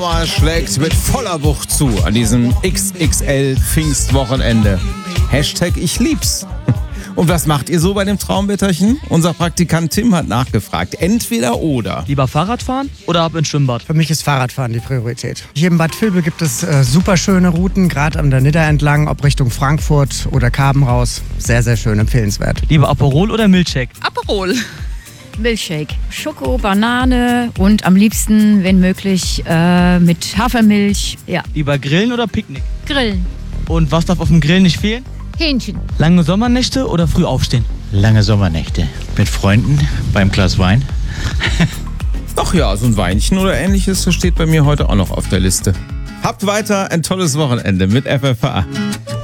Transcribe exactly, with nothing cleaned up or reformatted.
schlägt mit voller Wucht zu an diesem X X L-Pfingstwochenende. Hashtag ich lieb's. Und was macht ihr so bei dem Traumwetterchen? Unser Praktikant Tim hat nachgefragt. Entweder oder. Lieber Fahrradfahren oder ab ins Schwimmbad? Für mich ist Fahrradfahren die Priorität. Hier in Bad Vilbel gibt es äh, super schöne Routen, gerade an der Nidda entlang, ob Richtung Frankfurt oder Karben raus. Sehr, sehr schön, empfehlenswert. Lieber Aperol oder Milchshake? Aperol. Milchshake. Schoko, Banane und am liebsten, wenn möglich, äh, mit Hafermilch. Ja, Lieber Grillen oder Picknick? Grillen. Und was darf auf dem Grill nicht fehlen? Hähnchen. Lange Sommernächte oder früh aufstehen? Lange Sommernächte. Mit Freunden beim Glas Wein. Ach ja, so ein Weinchen oder ähnliches, das steht bei mir heute auch noch auf der Liste. Habt weiter ein tolles Wochenende mit F F H.